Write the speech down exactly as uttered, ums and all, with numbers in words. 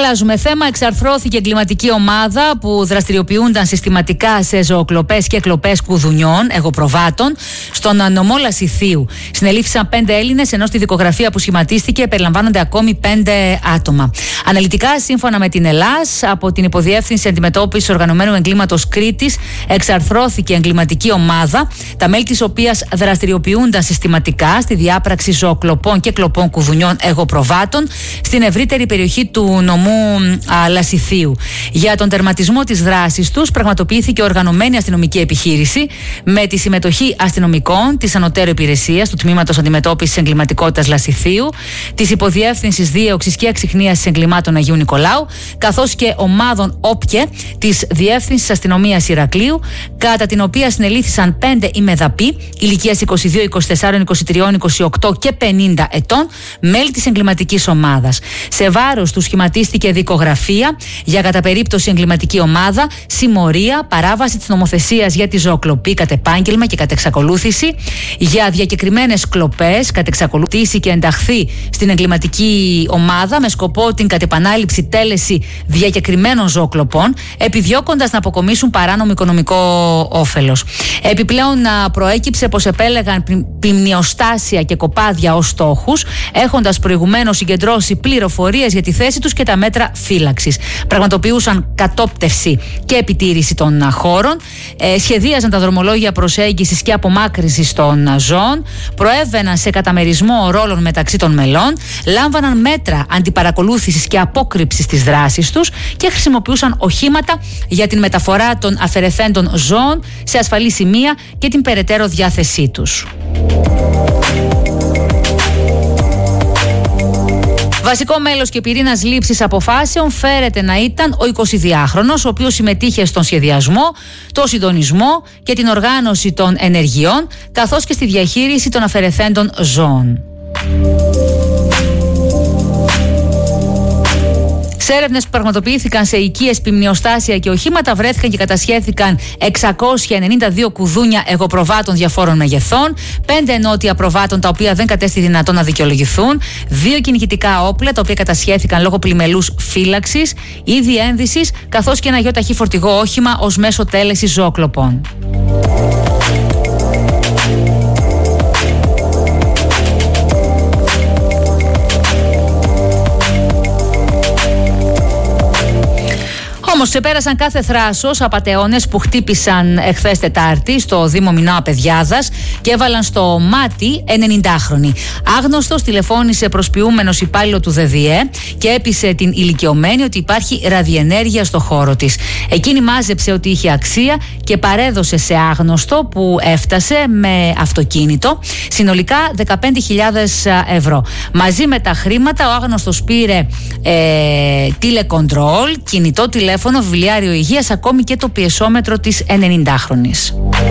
Αλλάζουμε θέμα. Εξαρθρώθηκε εγκληματική ομάδα που δραστηριοποιούνταν συστηματικά σε ζωοκλοπές και κλοπές κουδουνιών, εγωπροβάτων, στον νομό Λασιθίου. Συνελήφθησαν πέντε Έλληνες, ενώ στη δικογραφία που σχηματίστηκε περιλαμβάνονται ακόμη πέντε άτομα. Αναλυτικά, σύμφωνα με την Ελλάς, από την Υποδιεύθυνση Αντιμετώπισης Οργανωμένου Εγκλήματος Κρήτης, εξαρθρώθηκε εγκληματική ομάδα, τα μέλη της οποίας δραστηριοποιούνταν συστηματικά στη διάπραξη ζωοκλοπών και κλοπών κουδουνιών εγωπροβάτων στην ευρύτερη περιοχή του νομού α, Λασιθίου. Για τον τερματισμό της δράσης τους πραγματοποιήθηκε οργανωμένη αστυνομική επιχείρηση με τη συμμετοχή αστυνομικών της Ανωτέρου Υπηρεσίας του Τμήματος Αντιμετώπισης Εγκληματικότητας Λασιθίου, της Υποδιεύθυνσης Δίωξης και Εξιχνίασης Εγκλημάτων Αγίου Νικολάου, καθώς και ομάδων όπκε της Διεύθυνσης Αστυνομίας Ηρακλείου, κατά την οποία συνελήφθησαν πέντε ημεδαποί ηλικίας είκοσι δύο, είκοσι τέσσερα, είκοσι τρία, είκοσι οκτώ και πενήντα ετών, μέλη της εγκληματικής ομάδας. Σε βάρος του σχηματίστηκε δικογραφία για κατά περίπτωση εγκληματική ομάδα, συμμορία, παράβαση της νομοθεσίας για τη ζωοκλοπή κατ' επάγγελμα και κατ' εξακολούθηση, για διακεκριμένες κλοπές κατ' εξακολούθηση και ενταχθεί στην εγκληματική ομάδα με σκοπό την κατ' επανάληψη τέλεση διακεκριμένων ζωοκλοπών, επιδιώκοντας να αποκομίσουν παράνομο οικονομικό όφελος. Επιπλέον, προέκυψε πως επέλεγαν ποιμνιοστάσια και κοπάδια ως στόχους, έχοντας προηγουμένως συγκεντρώσει πληροφορίες για τη θέση τους και τα μέτρα φύλαξης. Πραγματοποιούσαν κατόπτευση και επιτήρηση των χώρων, ε, σχεδίαζαν τα δρομολόγια προσέγγισης και απομάκρυσης των ζώων, προέβαιναν σε καταμερισμό ρόλων μεταξύ των μελών, λάμβαναν μέτρα αντιπαρακολούθησης και απόκρυψης της δράσης τους και χρησιμοποιούσαν οχήματα για την μεταφορά των αφαιρεθέντων ζώων σε ασφαλή σημεία και την περαιτέρω διάθεσή τους. Βασικό μέλος και πυρήνας λήψης αποφάσεων φέρεται να ήταν ο εικοσιδυάχρονος, ο οποίος συμμετείχε στον σχεδιασμό, το συντονισμό και την οργάνωση των ενεργειών, καθώς και στη διαχείριση των αφαιρεθέντων ζώων. Σε έρευνες που πραγματοποιήθηκαν σε οικίες, ποιμνιοστάσια και οχήματα, βρέθηκαν και κατασχέθηκαν εξακόσια ενενήντα δύο κουδούνια εγωπροβάτων διαφόρων μεγεθών, πέντε ενότια προβάτων τα οποία δεν κατέστη δυνατόν να δικαιολογηθούν, δύο κυνηγητικά όπλα τα οποία κατασχέθηκαν λόγω πλημελούς φύλαξης ή διένδυσης, καθώς και ένα γιοταχή φορτηγό όχημα ως μέσο τέλεσης ζωοκλοπών. Όμως ξεπέρασαν κάθε θράσος απατεώνες που χτύπησαν εχθές Τετάρτη στο Δήμο Μινώα Παιδιάδας και έβαλαν στο μάτι ενενηντάχρονη. Άγνωστος τηλεφώνησε προς ποιούμενος υπάλληλο του ΔΔΕ και έπεισε την ηλικιωμένη ότι υπάρχει ραδιενέργεια στο χώρο της. Εκείνη μάζεψε ότι είχε αξία και παρέδωσε σε άγνωστο που έφτασε με αυτοκίνητο συνολικά δεκαπέντε χιλιάδες ευρώ. Μαζί με τα χρήματα ο άγνωστος πήρε ε, τηλεκοντρόλ, κινητό τηλέφωνο, βιβλιάριο υγείας, ακόμη και το πιεσόμετρο της ενενηντάχρονης.